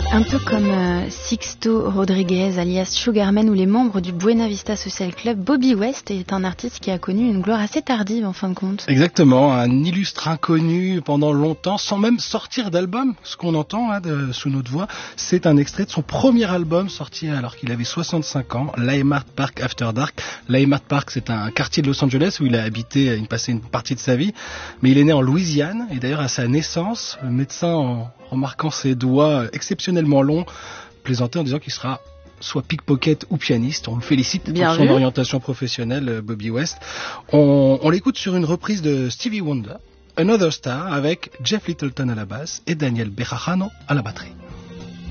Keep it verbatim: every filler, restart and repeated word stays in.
Un peu comme euh, Sixto Rodriguez, alias Sugarman, ou les membres du Buena Vista Social Club, Bobby West est un artiste qui a connu une gloire assez tardive en fin de compte. Exactement, un illustre inconnu pendant longtemps, sans même sortir d'album. Ce qu'on entend hein, de, sous notre voix, c'est un extrait de son premier album sorti alors qu'il avait soixante-cinq ans, Leimert Park After Dark. Leimert Park, c'est un quartier de Los Angeles où il a habité, il a passé une partie de sa vie, mais il est né en Louisiane, et d'ailleurs à sa naissance, le médecin, en remarquant ses doigts exceptionnellement longs, plaisantait en disant qu'il sera soit pickpocket ou pianiste. On le félicite Bien pour son vu. orientation professionnelle, Bobby West. On, on l'écoute sur une reprise de Stevie Wonder, Another Star, avec Jeff Littleton à la basse et Daniel Bejarano à la batterie.